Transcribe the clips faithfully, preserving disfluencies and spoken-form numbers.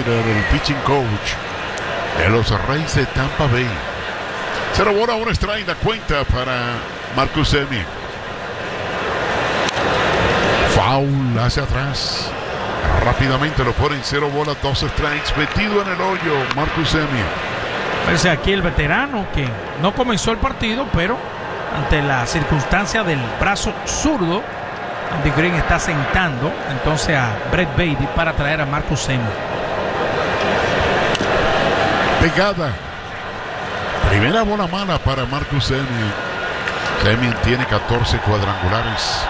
Slider, el pitching coach de los Reyes de Tampa Bay. Cero bola, un strike, la cuenta para Marcus Semien. Foul hacia atrás. Rápidamente lo ponen cero bola, dos strikes, metido en el hoyo Marcus Semien. Parece aquí el veterano que no comenzó el partido, pero ante la circunstancia del brazo zurdo, Andy Green está sentando entonces a Brett Baty para traer a Marcus Semien. Pegada. Primera bola mala para Marcus Semien. Semien tiene catorce cuadrangulares.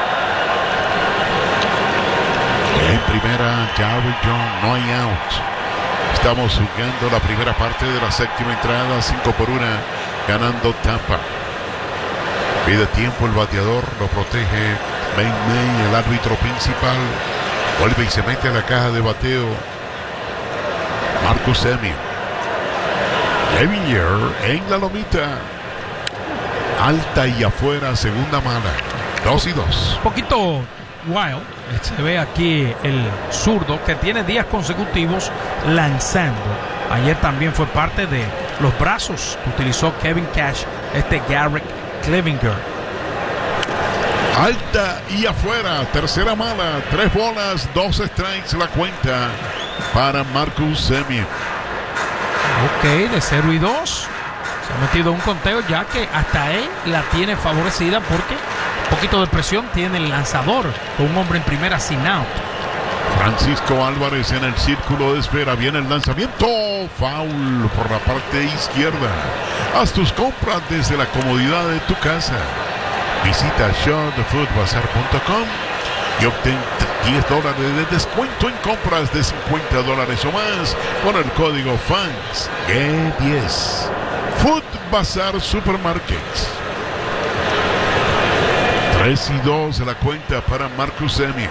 En primera, Jarrett John, no hay out. Estamos jugando la primera parte de la séptima entrada, cinco por una, ganando Tampa. Pide tiempo el bateador, lo protege May May, el árbitro principal. Vuelve y se mete a la caja de bateo Marcus Semien. Levinger en la lomita. Alta y afuera, segunda mala. Dos y dos. Un poquito wild. Se ve aquí el zurdo que tiene días consecutivos lanzando. Ayer también fue parte de los brazos que utilizó Kevin Cash, este Garrett Clevinger. Alta y afuera, tercera mala, tres bolas, dos strikes la cuenta para Marcus Semien. Ok, de cero y dos. Se ha metido un conteo ya que hasta él la tiene favorecida porque un poquito de presión tiene el lanzador con un hombre en primera sin out. Francisco Álvarez en el círculo de espera. Viene el lanzamiento. Foul por la parte izquierda. Haz tus compras desde la comodidad de tu casa. Visita shop the food bazaar punto com y obtén diez dólares de descuento en compras de cincuenta dólares o más con el código FANS G diez. Food Bazaar Supermarkets. tres y dos la cuenta para Marcus Semien.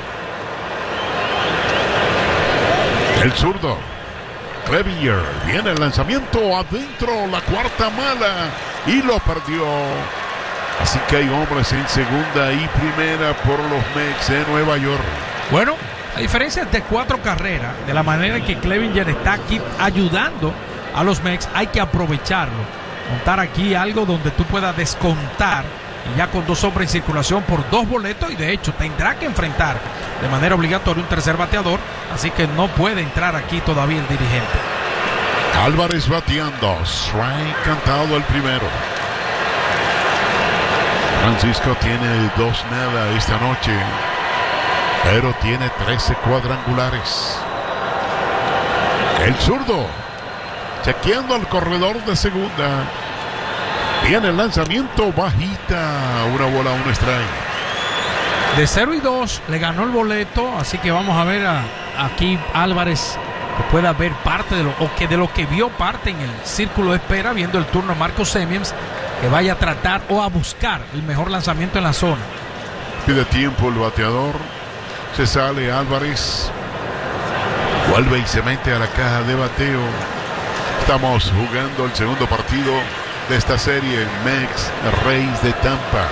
El zurdo Clevinger, viene el lanzamiento adentro, la cuarta mala y lo perdió. Así que hay hombres en segunda y primera por los Mets de Nueva York. Bueno, a diferencia de cuatro carreras, de la manera en que Clevinger está aquí ayudando a los Mets, hay que aprovecharlo. Montar aquí algo donde tú puedas descontar y ya con dos hombres en circulación por dos boletos, y de hecho tendrá que enfrentar de manera obligatoria un tercer bateador, así que no puede entrar aquí todavía el dirigente. Álvarez bateando, strike cantado el primero. Francisco tiene dos nada esta noche, pero tiene trece cuadrangulares. El zurdo chequeando al corredor de segunda. Viene el lanzamiento, bajita, una bola, un strike. De cero y dos le ganó el boleto, así que vamos a ver a, aquí Álvarez que pueda ver parte de lo, o que de lo que vio parte en el círculo de espera, viendo el turno Marcus Semien, que vaya a tratar o a buscar el mejor lanzamiento en la zona. Pide tiempo el bateador, se sale Álvarez, vuelve y se mete a la caja de bateo. Estamos jugando el segundo partido de esta serie, Mets Reyes de Tampa.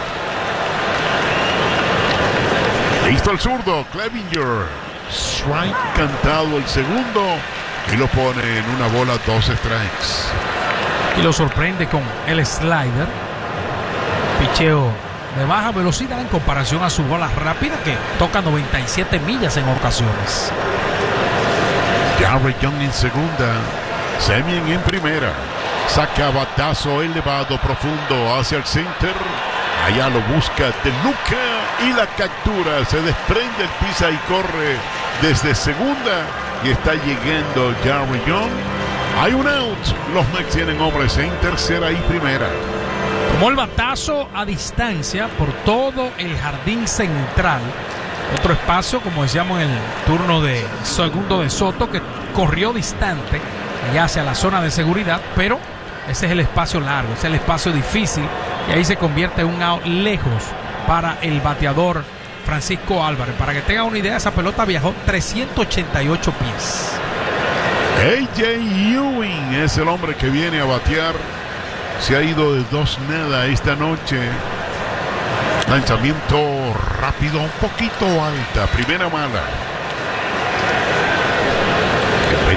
Listo el zurdo, Clevinger. Strike cantado el segundo y lo pone en una bola, dos strikes. Y lo sorprende con el slider. Picheo de baja velocidad en comparación a su bola rápida que toca noventa y siete millas en ocasiones. Jarrett Young en segunda. Semien en primera. Saca batazo elevado profundo hacia el center. Allá lo busca De Luca y la captura. Se desprende el pisa y corre desde segunda. Y está llegando Jarrett Young. Hay un out. Los Mets tienen hombres en tercera y primera. Tomó el batazo a distancia por todo el jardín central. Otro espacio, como decíamos en el turno de segundo de Soto, que corrió distante allá hacia la zona de seguridad, pero ese es el espacio largo, ese es el espacio difícil, y ahí se convierte en un out lejos para el bateador Francisco Álvarez. Para que tengan una idea, esa pelota viajó trescientos ochenta y ocho pies. A J Ewing es el hombre que viene a batear. Se ha ido de dos nada esta noche. Lanzamiento rápido, un poquito alta, primera mala.